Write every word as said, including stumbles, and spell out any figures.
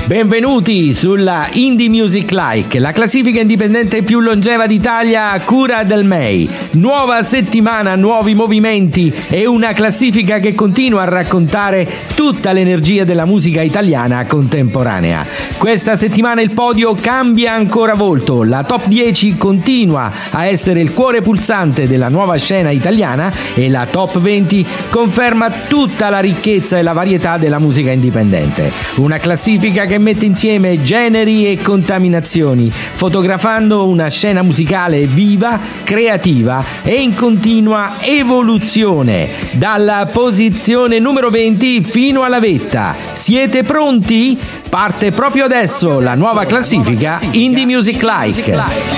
Benvenuti sulla Indie Music Like, la classifica indipendente più longeva d'Italia a cura del M E I. Nuova settimana, nuovi movimenti e una classifica che continua a raccontare tutta l'energia della musica italiana contemporanea. Questa settimana il podio cambia ancora volto, la top dieci continua a essere il cuore pulsante della nuova scena italiana e la top venti conferma tutta la ricchezza e la varietà della musica indipendente. Una classifica che mette insieme generi e contaminazioni, fotografando una scena musicale viva, creativa e in continua evoluzione, dalla posizione numero venti fino alla vetta. Siete pronti? Parte proprio adesso la nuova classifica Indie Music Like.